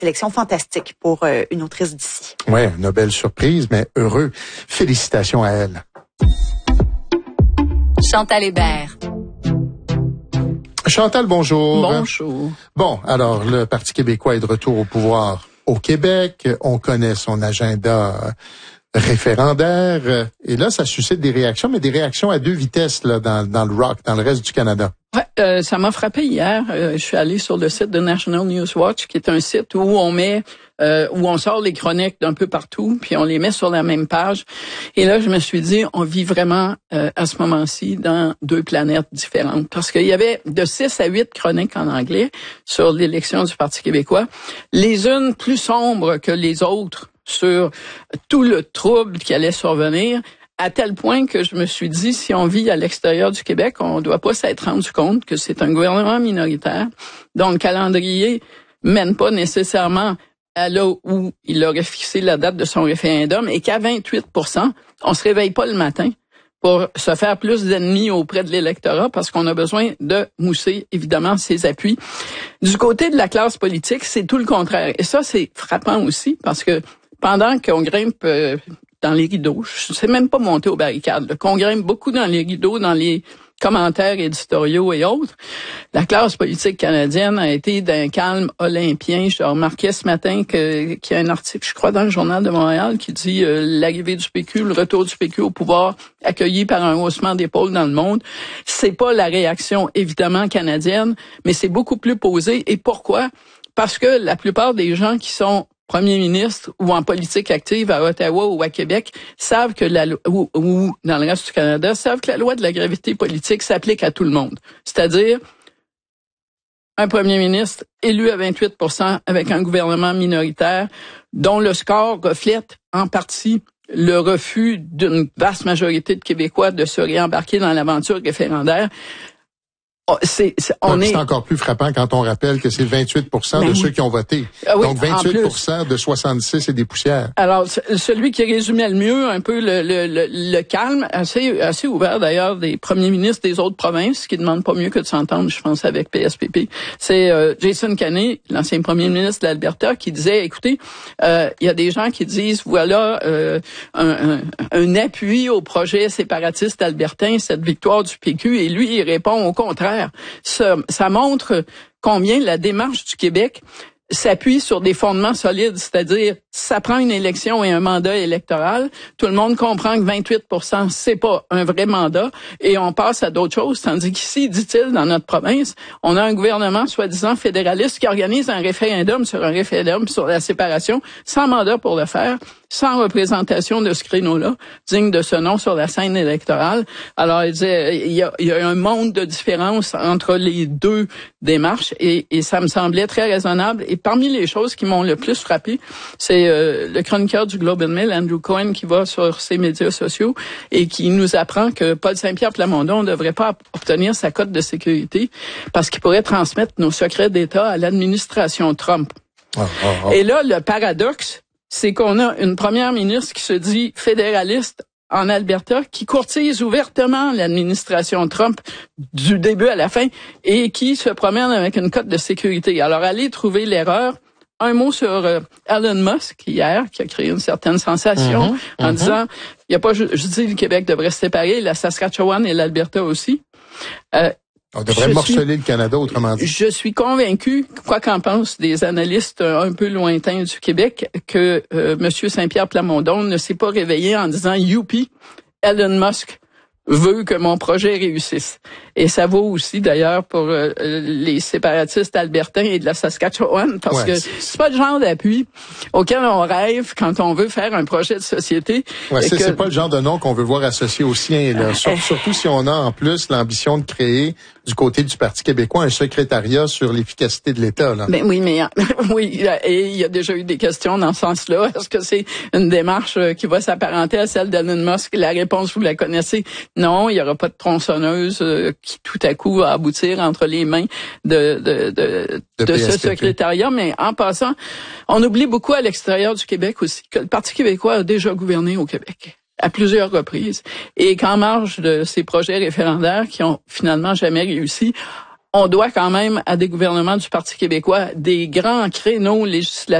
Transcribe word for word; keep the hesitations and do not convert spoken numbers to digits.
sélection fantastique pour euh, une autrice d'ici. Oui, une belle surprise, mais heureux. Félicitations à elle. Chantal Hébert. Chantal, bonjour. Bonjour. Bon, alors, le Parti québécois est de retour au pouvoir au Québec. On connaît son agenda référendaire. Et là, ça suscite des réactions, mais des réactions à deux vitesses là dans, dans le rock, dans le reste du Canada. Ouais, euh, ça m'a frappé hier. Euh, je suis allée sur le site de National News Watch, qui est un site où on met, euh, où on sort les chroniques d'un peu partout, puis on les met sur la même page. Et là, je me suis dit, on vit vraiment euh, à ce moment-ci dans deux planètes différentes, parce qu'il y avait de six à huit chroniques en anglais sur l'élection du Parti québécois, les unes plus sombres que les autres sur tout le trouble qui allait survenir, à tel point que je me suis dit, si on vit à l'extérieur du Québec, on ne doit pas s'être rendu compte que c'est un gouvernement minoritaire dont le calendrier mène pas nécessairement à là où il aurait fixé la date de son référendum, et qu'à vingt-huit pour cent, on se réveille pas le matin pour se faire plus d'ennemis auprès de l'électorat, parce qu'on a besoin de mousser, évidemment, ses appuis. Du côté de la classe politique, c'est tout le contraire. Et ça, c'est frappant aussi, parce que pendant qu'on grimpe euh, dans les rideaux, je sais même pas monter aux barricades, là, qu'on grimpe beaucoup dans les rideaux, dans les commentaires éditoriaux et autres, la classe politique canadienne a été d'un calme olympien. Je remarquais ce matin que, qu'il y a un article, je crois, dans le Journal de Montréal qui dit euh, l'arrivée du P Q, le retour du P Q au pouvoir, accueilli par un haussement d'épaule dans le monde. C'est pas la réaction, évidemment, canadienne, mais c'est beaucoup plus posé. Et pourquoi? Parce que la plupart des gens qui sont premier ministre ou en politique active à Ottawa ou à Québec savent que la ou, ou dans le reste du Canada savent que la loi de la gravité politique s'applique à tout le monde. C'est-à-dire un premier ministre élu à vingt-huit pour cent avec un gouvernement minoritaire dont le score reflète en partie le refus d'une vaste majorité de Québécois de se réembarquer dans l'aventure référendaire. C'est, c'est, on Donc, est... c'est encore plus frappant quand on rappelle que c'est vingt-huit pour cent ben de oui. ceux qui ont voté. Ah oui, donc, vingt-huit pour cent de soixante-six et des poussières. Alors, celui qui résumait le mieux un peu le, le, le, le calme, assez, assez ouvert d'ailleurs, des premiers ministres des autres provinces, qui demandent pas mieux que de s'entendre, je pense, avec P S P P. C'est euh, Jason Kenney, l'ancien premier ministre de l'Alberta, qui disait, écoutez, euh, il y a des gens qui disent, voilà, euh, un, un, un appui au projet séparatiste albertain, cette victoire du P Q, et lui, il répond au contraire. Ça, ça montre combien la démarche du Québec s'appuie sur des fondements solides, c'est-à-dire ça prend une élection et un mandat électoral. Tout le monde comprend que vingt-huit pour cent, c'est pas un vrai mandat et on passe à d'autres choses. Tandis qu'ici, dit-il, dans notre province, on a un gouvernement soi-disant fédéraliste qui organise un référendum sur un référendum sur la séparation sans mandat pour le faire, sans représentation de ce créneau-là, digne de ce nom sur la scène électorale. Alors, il disait, il y a, il y a un monde de différence entre les deux démarches et, et ça me semblait très raisonnable. Et parmi les choses qui m'ont le plus frappé, c'est euh, le chroniqueur du Globe and Mail, Andrew Cohen, qui va sur ses médias sociaux et qui nous apprend que Paul Saint-Pierre Plamondon ne devrait pas obtenir sa cote de sécurité parce qu'il pourrait transmettre nos secrets d'État à l'administration Trump. Oh, oh, oh. Et là, le paradoxe, c'est qu'on a une première ministre qui se dit fédéraliste en Alberta, qui courtise ouvertement l'administration Trump du début à la fin et qui se promène avec une cote de sécurité. Alors, allez trouver l'erreur. Un mot sur euh, Elon Musk hier, qui a créé une certaine sensation mm-hmm, en mm-hmm. disant, il y a pas, je, je dis le Québec devrait se séparer, la Saskatchewan et l'Alberta aussi. Euh, On devrait je morceler suis, le Canada, autrement dit. Je suis convaincu, quoi qu'en pensent des analystes un peu lointains du Québec, que euh, M. Saint-Pierre Plamondon ne s'est pas réveillé en disant « Youpi, Elon Musk veut que mon projet réussisse ». Et ça vaut aussi, d'ailleurs, pour euh, les séparatistes albertains et de la Saskatchewan, parce ouais, que c'est, c'est pas le genre d'appui auquel on rêve quand on veut faire un projet de société. Ouais, c'est, que... c'est pas le genre de nom qu'on veut voir associé au sien, là. Sur, surtout si on a en plus l'ambition de créer du côté du Parti québécois un secrétariat sur l'efficacité de l'État, là. Ben oui, mais oui, et il y a déjà eu des questions dans ce sens-là. Est-ce que c'est une démarche qui va s'apparenter à celle d'Elon Musk? La réponse, vous la connaissez. Non, il y aura pas de tronçonneuse euh, qui tout à coup va aboutir entre les mains de de de, de, de ce secrétariat. Mais en passant, on oublie beaucoup à l'extérieur du Québec aussi que le Parti québécois a déjà gouverné au Québec à plusieurs reprises et qu'en marge de ces projets référendaires qui ont finalement jamais réussi, on doit quand même à des gouvernements du Parti québécois des grands créneaux législatifs